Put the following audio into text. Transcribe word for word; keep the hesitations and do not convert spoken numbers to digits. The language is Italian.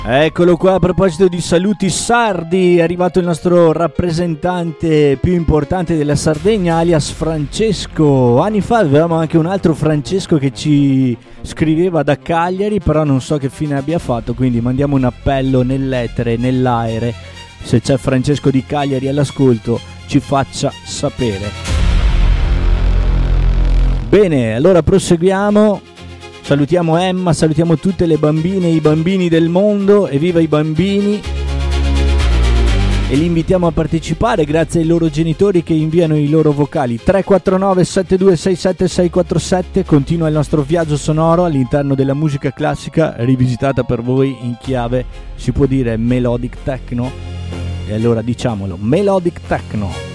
Eccolo qua, a proposito di saluti sardi, è arrivato il nostro rappresentante più importante della Sardegna, alias Francesco. Anni fa avevamo anche un altro Francesco che ci scriveva da Cagliari, però non so che fine abbia fatto, quindi mandiamo un appello nell'etere, nell'aere. Se c'è Francesco di Cagliari all'ascolto, ci faccia sapere. Bene, allora proseguiamo. Salutiamo Emma, salutiamo tutte le bambine e i bambini del mondo, evviva i bambini, e li invitiamo a partecipare grazie ai loro genitori che inviano i loro vocali. Tre quattro nove sette due sei sette sei quattro sette. Continua il nostro viaggio sonoro all'interno della musica classica rivisitata per voi in chiave, si può dire, melodic techno, e allora diciamolo, melodic techno.